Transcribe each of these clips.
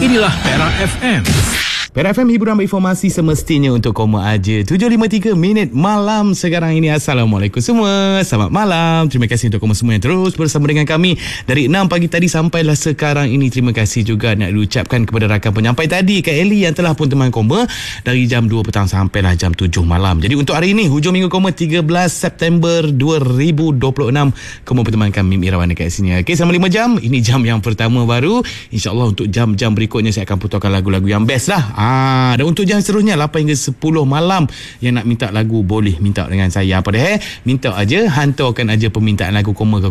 Inilah Perak FM. Perak FM, hiburan berinformasi semestinya untuk koma aja. 7.53 minit malam sekarang ini. Assalamualaikum semua. Selamat malam. Terima kasih untuk koma semua yang terus bersama dengan kami dari 6 pagi tadi sampailah sekarang ini. Terima kasih juga nak diucapkan kepada rakan penyampai tadi, Kak Eli, yang telah pun teman koma dari jam 2 petang sampailah jam 7 malam. Jadi untuk hari ini, hujung minggu koma 13 September 2026, koma bertemankan Mim Irawan dekat sini. Okey, selama 5 jam. Ini jam yang pertama baru. InsyaAllah untuk jam-jam berikutnya saya akan putarkan lagu-lagu yang best lah. Dan untuk jam seterusnya 8 hingga 10 malam, yang nak minta lagu boleh minta dengan saya. Apa dah minta aja, hantarkan aja permintaan lagu koma ke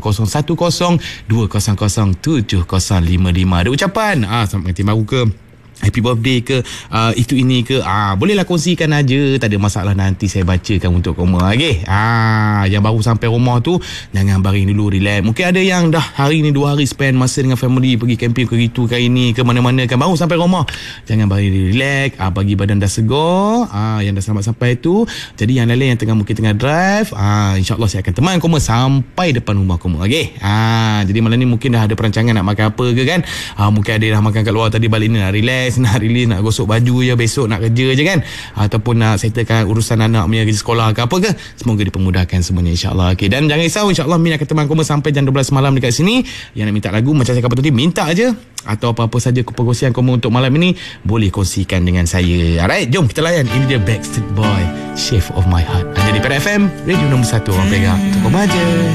0102007055. Ada ucapan selamat pengantin baru ke, happy birthday ke, itu ini ke, bolehlah kongsikan aja, tak ada masalah, nanti saya bacakan untuk koma. Okey, yang baru sampai rumah tu jangan baring dulu, relax. Mungkin ada yang dah hari ni 2 hari spend masa dengan family, pergi camping ke itu ke ini ke mana-mana kan, baru sampai rumah, jangan baring dulu, relax, bagi badan dah segar, yang dah selamat sampai tu. Jadi yang lain yang mungkin tengah drive, insyaAllah saya akan teman koma sampai depan rumah koma. Okey, jadi malam ni mungkin dah ada perancangan nak makan apa ke kan, mungkin ada dah makan kat luar tadi, balik ni nak relax, nak release, nak gosok baju je, besok nak kerja je kan, ataupun nak settlekan urusan anak punya kerja sekolah ke apa ke. Semoga dipermudahkan semuanya, insyaAllah. Okay, dan jangan risau, insyaAllah Min akan teman koma sampai jam 12 malam dekat sini. Yang nak minta lagu macam saya kata tadi, minta aje, atau apa-apa saja perkongsian koma untuk malam ini, boleh kongsikan dengan saya. Alright, jom kita layan. Ini dia Backstreet Boy, Shape of My Heart. Ada di Perak FM, radio nombor 1 orang Perak. Untuk koma aje.